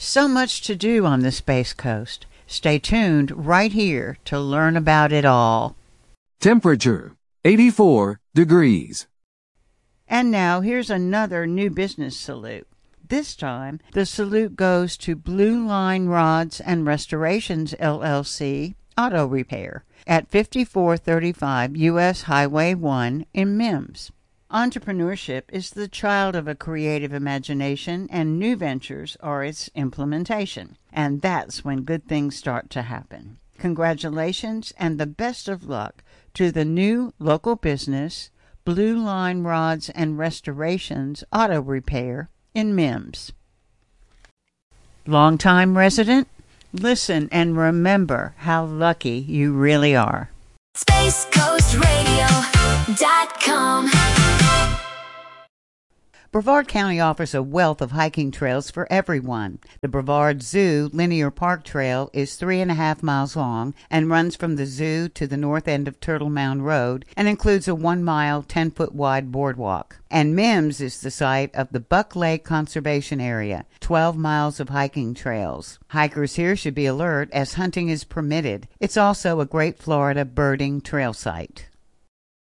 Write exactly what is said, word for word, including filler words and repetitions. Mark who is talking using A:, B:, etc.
A: So much to do on the Space Coast. Stay tuned right here to learn about it all.
B: Temperature, eighty-four degrees.
A: And now here's another new business salute. This time, the salute goes to Blue Line Rods and Restorations, L L C, Auto Repair, at fifty-four thirty-five U S Highway one in Mims. Entrepreneurship is the child of a creative imagination, and new ventures are its implementation. And that's when good things start to happen. Congratulations and the best of luck to the new local business, Blue Line Rods and Restorations Auto Repair in Mims. Longtime resident? Listen and remember how lucky you really are.
C: Space Coast Radio dot com.
A: Brevard County offers a wealth of hiking trails for everyone. The Brevard Zoo Linear Park Trail is three and a half miles long and runs from the zoo to the north end of Turtle Mound Road and includes a one-mile, ten-foot-wide boardwalk. And Mims is the site of the Buck Lake Conservation Area, twelve miles of hiking trails. Hikers here should be alert as hunting is permitted. It's also a great Florida birding trail site.